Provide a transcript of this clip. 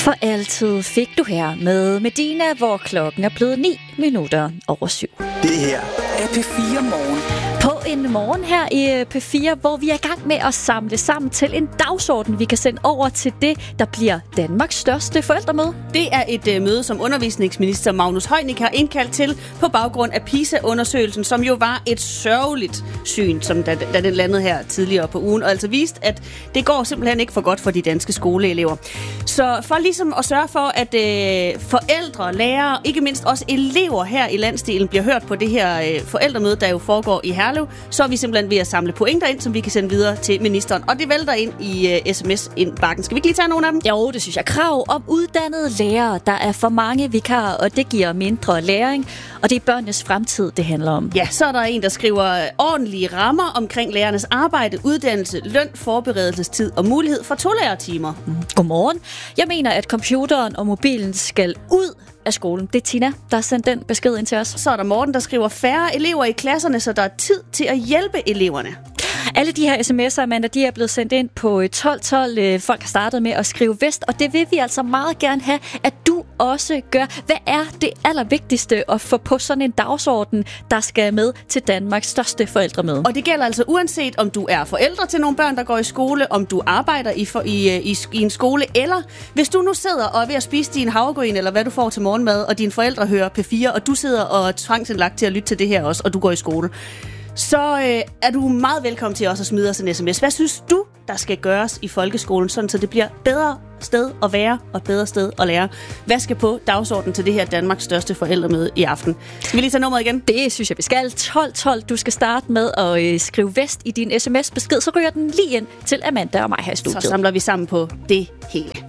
For altid fik du her med Medina, hvor klokken er blevet 7:09. Det her er P4 Morgen. På en morgen her i P4, hvor vi er i gang med at samle sammen til en dagsorden, vi kan sende over til det, der bliver Danmarks største forældremøde. Det er et møde, som undervisningsminister Magnus Heunicke har indkaldt til på baggrund af PISA-undersøgelsen, som jo var et sørgeligt syn, som da den landede her tidligere på ugen, og altså vist, at det går simpelthen ikke for godt for de danske skoleelever. Så for ligesom at sørge for, at forældre, lærere, ikke mindst også elever her i landsdelen bliver hørt på det her forældremøde, der jo foregår i Herlev, så er vi simpelthen ved at samle pointer ind, som vi kan sende videre til ministeren. Og det vælter ind i sms-indbakken. Skal vi ikke lige tage nogle af dem? Jo, det synes jeg. Krav om uddannede lærere. Der er for mange vikarer, og det giver mindre læring. Og det er børnenes fremtid, det handler om. Ja, så er der en, der skriver ordentlige rammer omkring lærernes arbejde, uddannelse, løn, forberedelsestid og mulighed for tolærertimer. Godmorgen. Jeg mener, at computeren og mobilen skal ud af skolen. Det er Tina, der har sendt den besked ind til os. Så er der Morten, der skriver færre elever i klasserne, så der er tid til at hjælpe eleverne. Alle de her sms'er, Amanda, de er blevet sendt ind på 1212. Folk har startet med at skrive vest, og det vil vi altså meget gerne have, at du også gør. Hvad er det allervigtigste at få på sådan en dagsorden, der skal med til Danmarks største forældremøde? Og det gælder altså uanset, om du er forældre til nogle børn, der går i skole, om du arbejder i en skole, eller hvis du nu sidder og er ved at spise din havregryn, eller hvad du får til morgenmad, og dine forældre hører P4, og du sidder og er tvangsindlagt til at lytte til det her også, og du går i skole, så er du meget velkommen til også at smide os en sms. Hvad synes du, der skal gøres i folkeskolen, sådan så det bliver bedre sted at være og et bedre sted at lære? Hvad skal på dagsordenen til det her Danmarks største forældremøde i aften? Skal vi lige tage nummeret igen? Det synes jeg, vi skal. 1212. Du skal starte med at skrive vest i din sms-besked, så ryger den lige ind til Amanda og mig her i studiet. Så samler vi sammen på det hele.